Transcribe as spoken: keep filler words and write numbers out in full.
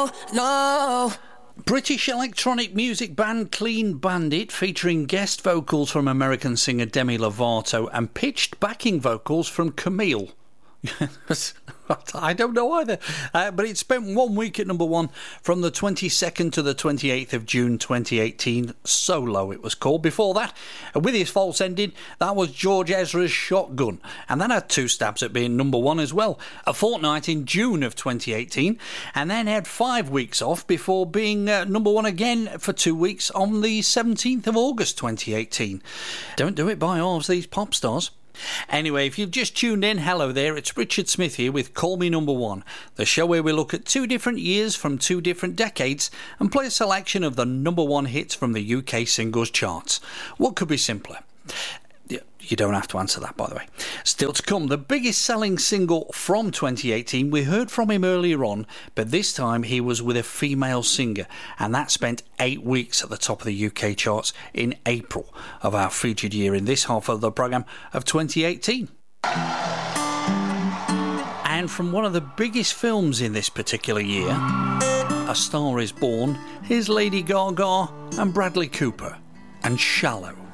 no, no. British electronic music band Clean Bandit, featuring guest vocals from American singer Demi Lovato and pitched backing vocals from Camille. I don't know either, uh, but it spent one week at number one from the twenty-second to the twenty-eighth of June twenty eighteen. Solo it was called. Before that, with his false ending, that was George Ezra's Shotgun, and that had two stabs at being number one as well. A fortnight in June of twenty eighteen, and then had five weeks off before being uh, number one again for two weeks on the seventeenth of August twenty eighteen. Don't do it by halves, these pop stars. Anyway, if you've just tuned in, hello there, it's Richard Smith here with Call Me Number One, the show where we look at two different years from two different decades and play a selection of the number one hits from the U K singles charts. What could be simpler? You don't have to answer that, by the way. Still to come, the biggest selling single from twenty eighteen. We heard from him earlier on, but this time he was with a female singer, and that spent eight weeks at the top of the U K charts in April of our featured year in this half of the programme of twenty eighteen. And from one of the biggest films in this particular year, A Star Is Born, here's Lady Gaga and Bradley Cooper and Shallow.